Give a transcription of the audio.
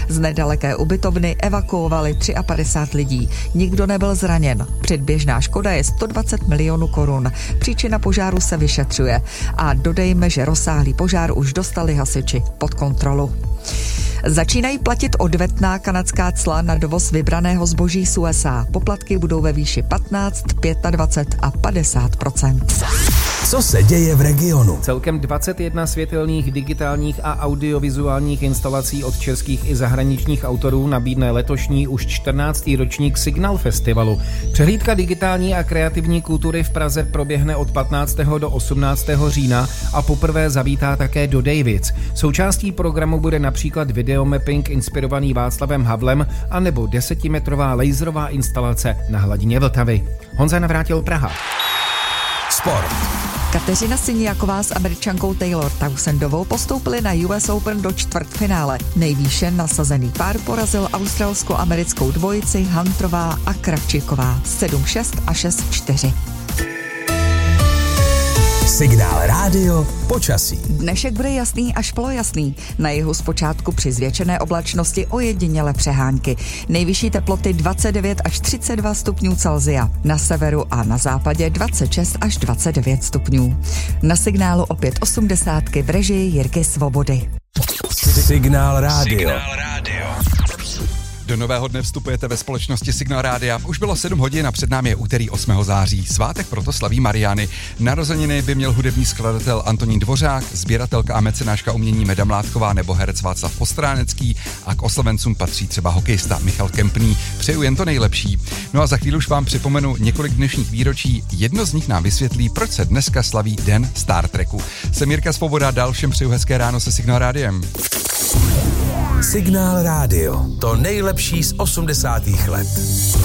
Z nedaleké ubytovny evakuovali 53 lidí. Nikdo nebyl zraněn. Předběžná škoda je 120 milionů korun. Příčina požáru se vyšetřuje. A dodejme, že rozsáhlý požár už dostali hasiči pod kontrolu. Začínají platit odvetná kanadská cla na dovoz vybraného zboží z USA. Poplatky budou ve výši 15, 25 a 50%. Co se děje v regionu? Celkem 21 světelných, digitálních a audiovizuálních instalací od českých i zahraničních autorů nabídne letošní už 14. ročník Signál festivalu. Přehlídka digitální a kreativní kultury v Praze proběhne od 15. do 18. října a poprvé zavítá také do Davids. Součástí programu bude například videomapping inspirovaný Václavem Havlem anebo 10metrová laserová instalace na hladině Vltavy. Honza Navrátil, Praha. Sport. Kateřina Siniaková s Američankou Taylor Townsendovou postoupili na US Open do čtvrtfinále. Nejvýše nasazený pár porazil australsko-americkou dvojici Hunterová a Kravčíková 7-6 a 6-4. Signál rádio počasí. Dnešek bude jasný až polojasný. Na jihu zpočátku při zvětšené oblačnosti ojedinělé přehánky. Nejvyšší teploty 29 až 32 stupňů Celsia. Na severu a na západě 26 až 29 stupňů. Na signálu opět 80 v režii Jirky Svobody. Signál rádio. Do nového dne vstupujete ve společnosti Signál rádia. Už bylo 7 hodin a před námi je úterý 8. září. Svátek proto slaví Mariány. Narozeniny by měl hudební skladatel Antonín Dvořák, sběratelka a mecenáška umění Meda Mládková nebo herec Václav Postránecký a k oslovencům patří třeba hokejista Michal Kempný. Přeju jen to nejlepší. No a za chvíli už vám připomenu několik dnešních výročí. Jedno z nich nám vysvětlí, proč se dneska slaví Den Star Treku. Jsem Jirka Svoboda, dál všem přeju hezké ráno se Signál rádiem. Signál rádio. To nejlepší z 80. let.